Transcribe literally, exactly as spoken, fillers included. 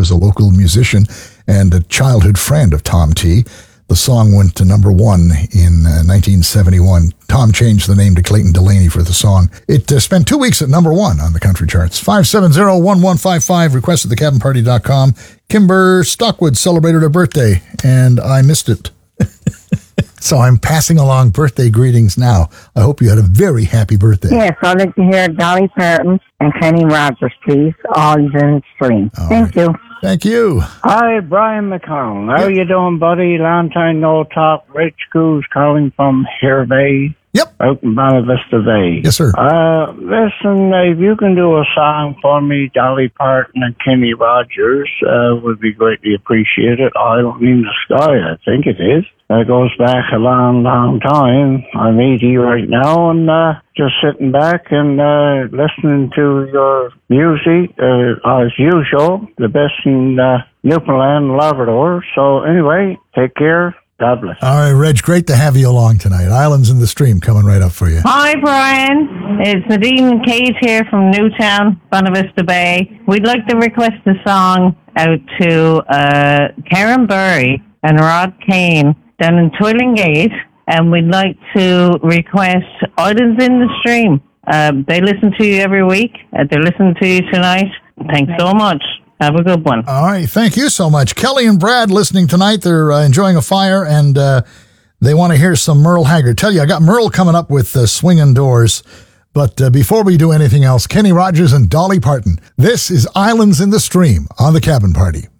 was a local musician and a childhood friend of Tom T. The song went to number one in uh, nineteen seventy-one. Tom changed the name to Clayton Delaney for the song. It uh, spent two weeks at number one on the country charts. five seven zero, one one five five, request at the cabin party dot com. Kimber Stockwood celebrated her birthday, and I missed it. So I'm passing along birthday greetings now. I hope you had a very happy birthday. Yes, I'd like to hear Dolly Parton and Kenny Rogers, please. All in the stream. All Thank right. you. Thank you. Hi, Brian McConnell. How Yep. you doing, buddy? Long time no talk. Rich Goose calling from Hare Bay. Yep. Out in Buena Vista Bay. Yes, sir. Uh, listen, if you can do a song for me, Dolly Parton and Kenny Rogers, uh, would be greatly appreciated. Island in the Sky, I think it is. That goes back a long, long time. I'm eighty right now, and uh, just sitting back and uh, listening to your music, uh, as usual, the best in uh, Newfoundland and Labrador. So anyway, take care. God bless. All right, Reg, great to have you along tonight. Islands in the Stream coming right up for you. Hi, Brian. It's Nadine Cage here from Newtown, Buena Vista Bay. We'd like to request a song out to uh, Karen Burry and Rod Kane down in Twillingate, and we'd like to request Islands in the Stream. Uh, they listen to you every week. Uh, they're listening to you tonight. Thanks so much. Have a good one. All right, thank you so much. Kelly and Brad listening tonight. They're uh, enjoying a fire, and uh, they want to hear some Merle Haggard. Tell you, I got Merle coming up with uh, Swingin' Doors. But uh, before we do anything else, Kenny Rogers and Dolly Parton. This is Islands in the Stream on The Cabin Party.